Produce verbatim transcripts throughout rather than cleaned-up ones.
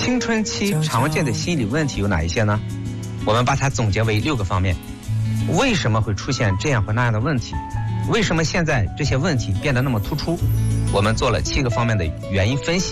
青春期常见的心理问题有哪一些呢？我们把它总结为六个方面。为什么会出现这样或那样的问题？为什么现在这些问题变得那么突出？我们做了七个方面的原因分析。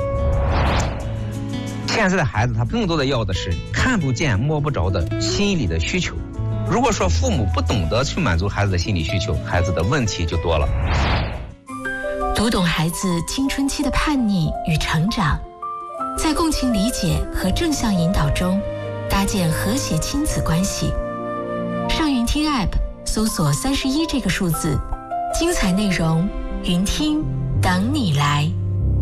现在的孩子他更多的要的是看不见摸不着的心理的需求。如果说父母不懂得去满足孩子的心理需求，孩子的问题就多了。 读懂孩子青春期的叛逆与成长，在共情理解和正向引导中搭建和谐亲子关系。上云听 App 搜索三十一这个数字，精彩内容云听等你来。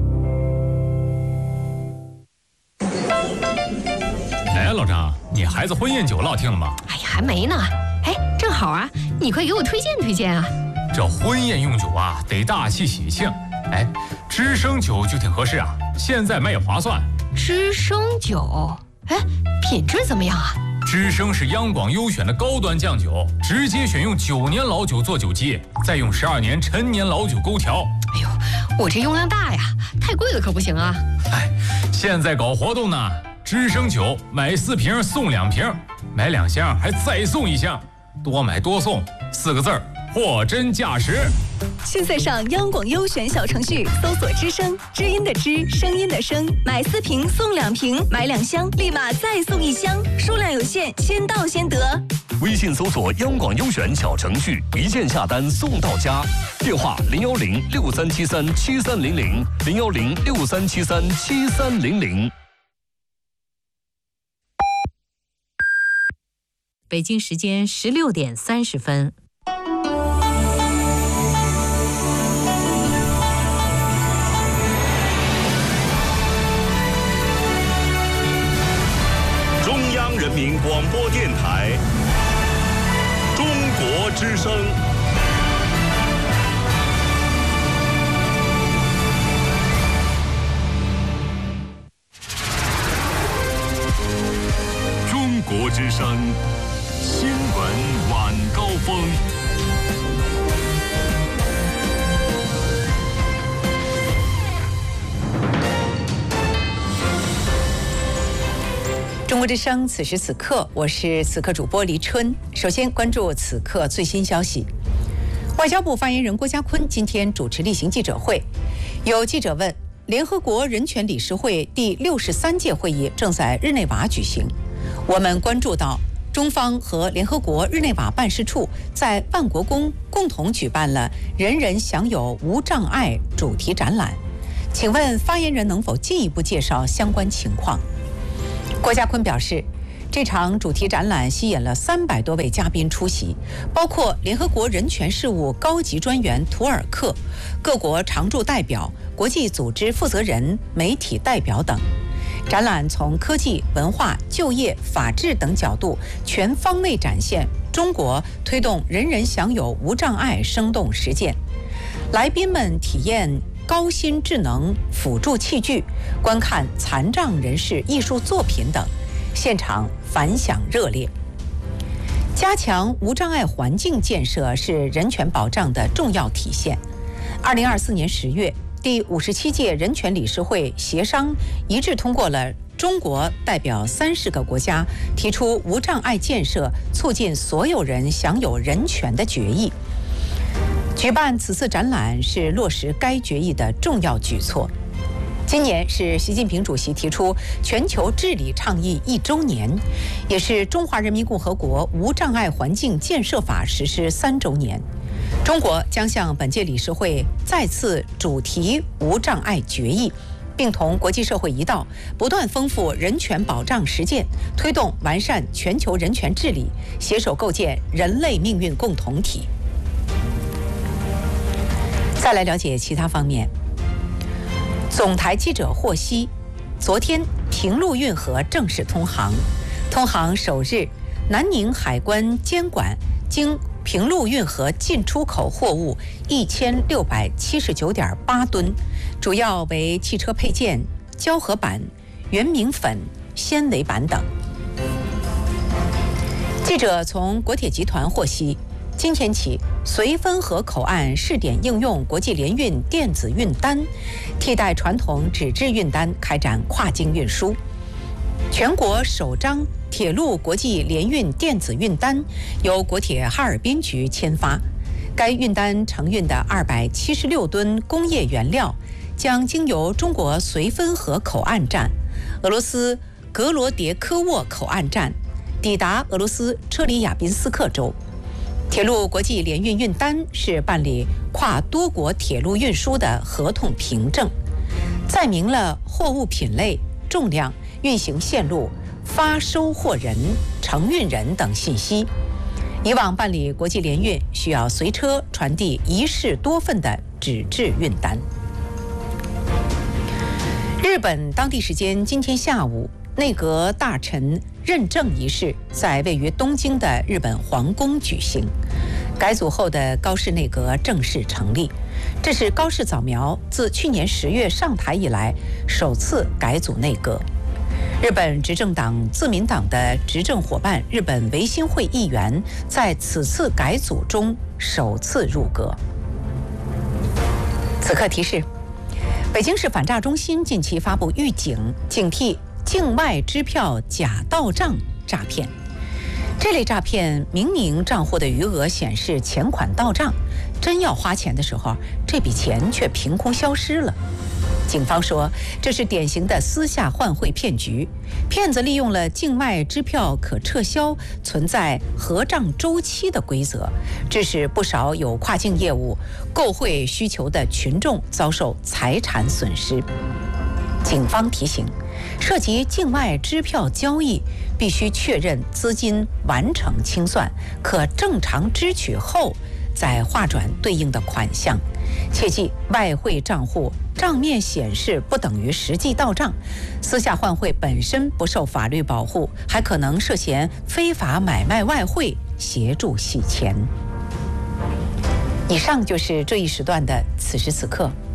哎，老张，你孩子婚宴酒落听了吗？ 哎呀，还没呢。哎，正好啊，你快给我推荐推荐啊。 这婚宴用酒啊，得大气喜庆。哎，知生酒就挺合适啊，现在买也划算。 知生酒，哎，品质怎么样啊？ 知生是央广优选的高端酱酒，直接选用九年老酒做酒基，再用十二年陈年老酒勾调。 哎呦，我这用量大呀，太贵了可不行啊。 哎，现在搞活动呢，知生酒买四瓶送两瓶，买两箱还再送一箱，多买多送，四个字儿，货真价实。 现在上央广优选小程序搜索知声，知音的知，声音的声，买四瓶送两瓶，买两箱立马再送一箱，数量有限，先到先得。 微信搜索央广优选小程序，一键下单送到家。电话零幺零六三七三七三零零零幺零六三七三七三零零。 北京时间十六点三十分。 中央人民广播电台中国之声。中国之声新闻晚高峰。 中国之声，此时此刻，我是此刻主播黎春。首先关注此刻最新消息。外交部发言人郭家坤今天主持例行记者会，有记者问：联合国人权理事会第六十三届会议正在日内瓦举行，我们关注到中方和联合国日内瓦办事处在万国宫共同举办了“人人享有无障碍”主题展览，请问发言人能否进一步介绍相关情况？郭家坤表示，这场主题展览吸引了三百多位嘉宾出席，包括联合国人权事务高级专员图尔克、各国常驻代表、国际组织负责人、媒体代表等。展览从科技、文化、就业、法治等角度全方位展现中国推动人人享有无障碍生动实践。来宾们体验高新智能辅助器具，观看残障人士艺术作品等，现场反响热烈。加强无障碍环境建设是人权保障的重要体现。二零二四年十月，第五十七届人权理事会协商一致通过了中国代表三十个国家提出无障碍建设促进所有人享有人权的决议。举办此次展览是落实该决议的重要举措。今年是习近平主席提出全球治理倡议一周年，也是中华人民共和国无障碍环境建设法实施三周年。中国将向本届理事会再次主题无障碍决议，并同国际社会一道，不断丰富人权保障实践，推动完善全球人权治理，携手构建人类命运共同体。再来了解其他方面。总台记者获悉，昨天平陆运河正式通航，通航首日，南宁海关监管经平陆运河进出口货物一千六百七十九点八吨，主要为汽车配件、胶合板、原明粉、纤维板等。记者从国铁集团获悉， 今天起，绥芬河口岸试点应用国际联运电子运单，替代传统纸质运单开展跨境运输。全国首张铁路国际联运电子运单由国铁哈尔滨局签发，该运单承运的二百七十六吨工业原料将经由中国绥芬河口岸站、俄罗斯格罗迭科沃口岸站，抵达俄罗斯车里亚宾斯克州。铁路国际联运运单是办理跨多国铁路运输的合同凭证，载明了货物品类、重量、运行线路、发收货人、承运人等信息。以往办理国际联运需要随车传递一式多份的纸质运单。日本当地时间今天下午，内阁大臣认证仪式在位于东京的日本皇宫举行。改组后的高市内阁正式成立，这是高市早苗自去年十月上台以来首次改组内阁。日本执政党自民党的执政伙伴日本维新会议员在此次改组中首次入阁。此刻提示：北京市反诈中心近期发布预警，警惕境外支票假到账诈骗。这类诈骗明明账户的余额显示钱款到账，真要花钱的时候，这笔钱却凭空消失了。警方说，这是典型的私下换汇骗局，骗子利用了境外支票可撤销、存在核账周期的规则，致使不少有跨境业务、购汇需求的群众遭受财产损失。警方提醒，涉及境外支票交易，必须确认资金完成清算，可正常支取后再划转对应的款项。切记，外汇账户账面显示不等于实际到账，私下换汇本身不受法律保护，还可能涉嫌非法买卖外汇，协助洗钱。以上就是这一时段的此时此刻。